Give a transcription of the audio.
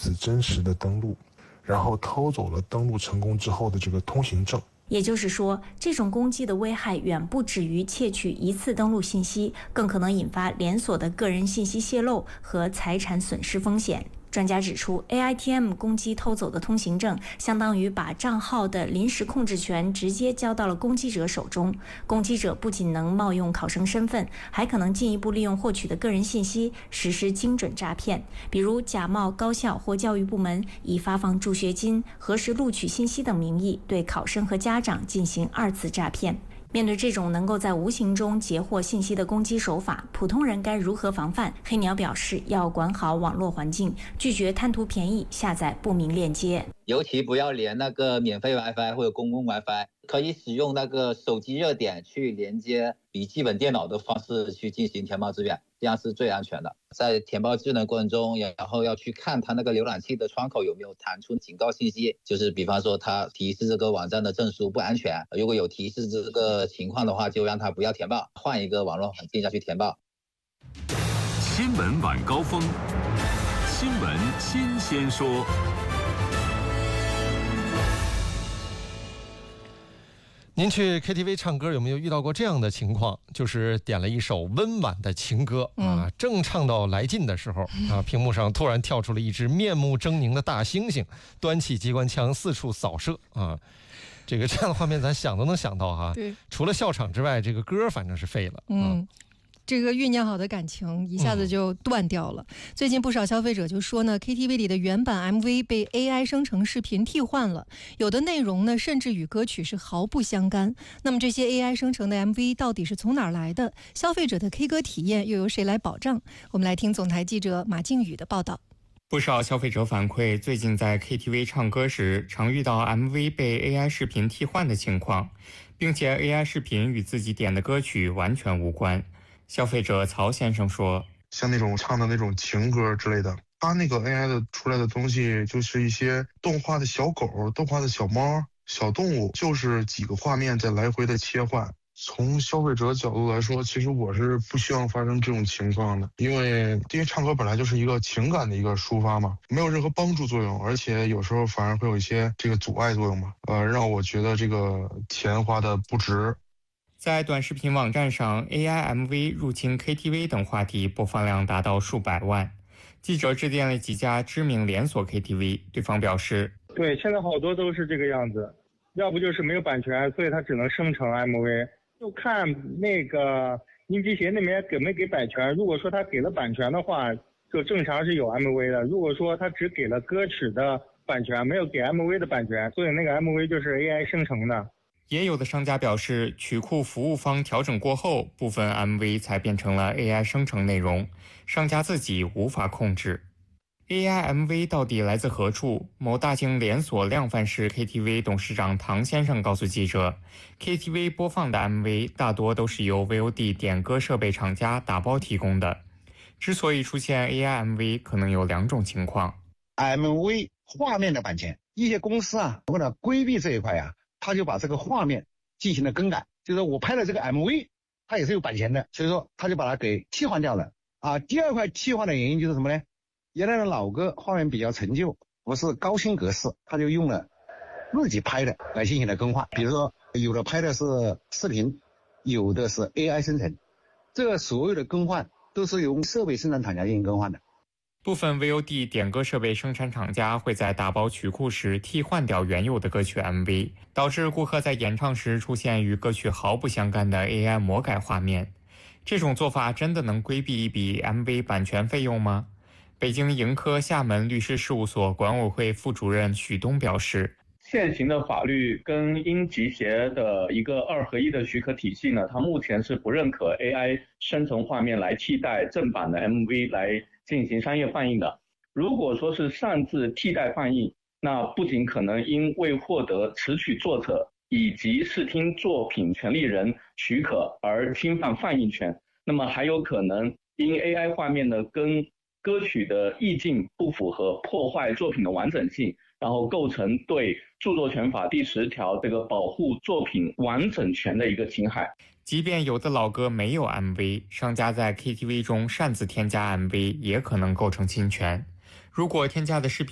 次真实的登录，然后偷走了登录成功之后的这个通行证。 也就是说，这种攻击的危害远不止于窃取一次登录信息，更可能引发连锁的个人信息泄露和财产损失风险。专家指出 ，AITM 攻击偷走的通行证，相当于把账号的临时控制权直接交到了攻击者手中。攻击者不仅能冒用考生身份，还可能进一步利用获取的个人信息实施精准诈骗，比如假冒高校或教育部门，以发放助学金、核实录取信息等名义，对考生和家长进行2次诈骗。面对这种能够在无形中截获信息的攻击手法，普通人该如何防范？黑鸟表示，要管好网络环境，拒绝贪图便宜下载不明链接， 尤其不要连那个免费 WiFi 或者公共 WiFi， 可以使用那个手机热点去连接笔记本电脑的方式去进行填报志愿，这样是最安全的。在填报志愿的过程中，然后要去看它那个浏览器的窗口有没有弹出警告信息，就是比方说它提示这个网站的证书不安全，如果有提示这个情况的话，就让它不要填报，换一个网络环境下去填报。 新闻晚高峰，新闻新鲜说。 您去 KTV 唱歌有没有遇到过这样的情况？就是点了一首温婉的情歌啊，正唱到来劲的时候啊，屏幕上突然跳出了一只面目狰狞的大猩猩，端起机关枪四处扫射啊。这样的画面咱想都能想到哈。 对， 除了笑场之外，这个歌反正是废了。 这个酝酿好的感情一下子就断掉了。最近不少消费者就说呢 ，KTV 里的原版 MV 被 AI 生成视频替换了，有的内容呢甚至与歌曲是毫不相干。那么这些 AI 生成的 MV 到底是从哪儿来的？消费者的 K 歌体验又由谁来保障？我们来听总台记者马靖宇的报道。 不少消费者反馈，最近在 KTV 唱歌时，常遇到 MV 被 AI 视频替换的情况，并且 AI 视频与自己点的歌曲完全无关。消费者曹先生说， 像那种唱的那种情歌之类的，它那个 AI 的出来的东西就是一些动画的小狗、动画的小猫、小动物，就是几个画面在来回的切换。从消费者角度来说，其实我是不希望发生这种情况的，因为唱歌本来就是一个情感的一个抒发嘛，没有任何帮助作用，而且有时候反而会有一些这个阻碍作用嘛，让我觉得这个钱花的不值。 在短视频网站上 ，AI MV 入侵 KTV 等话题播放量达到数百万。记者致电了几家知名连锁 KTV， 对方表示， 对，现在好多都是这个样子，要不就是没有版权，所以它只能生成 MV。就看那个音机协那边给没给版权，如果说他给了版权的话，就正常是有 MV 的。如果说他只给了歌曲的版权，没有给 MV 的版权，所以那个 MV 就是 AI 生成的。 也有的商家表示，曲库服务方调整过后，部分 MV 才变成了 AI 生成内容，商家自己无法控制。AI MV 到底来自何处？某大型连锁量贩式 KTV 董事长唐先生告诉记者 ，KTV 播放的 MV 大多都是由 VOD 点歌设备厂家打包提供的。之所以出现 AI MV， 可能有2种情况。 MV 画面的版权，一些公司为了规避这一块他就把这个画面进行了更改，就是说我拍的这个 MV 它也是有版权的，所以说他就把它给替换掉了第二块替换的原因就是什么呢？原来的老歌画面比较陈旧，不是高清格式，他就用了自己拍的来进行了更换。比如说有的拍的是视频，有的是 AI 生成，这所有的更换都是由设备生产厂家进行更换的。 部分 VOD 点歌设备生产厂家会在打包曲库时替换掉原有的歌曲 MV， 导致顾客在演唱时出现与歌曲毫不相干的 AI 魔改画面。这种做法真的能规避一笔 MV 版权费用吗？北京盈科厦门律师事务所管委会副主任许东表示， 现行的法律跟音集协的一个2合1的许可体系呢，它目前是不认可 AI 生成画面来替代正版的 MV 来进行商业放映的。如果说是擅自替代放映，那不仅可能因未获得词曲作者以及视听作品权利人许可而侵犯放映权，那么还有可能因 AI 画面的跟歌曲的意境不符合，破坏作品的完整性，然后构成对著作权法第10条这个保护作品完整权的一个侵害。 即便有的老歌没有 MV， 商家在 KTV 中擅自添加 MV 也可能构成侵权。如果添加的视频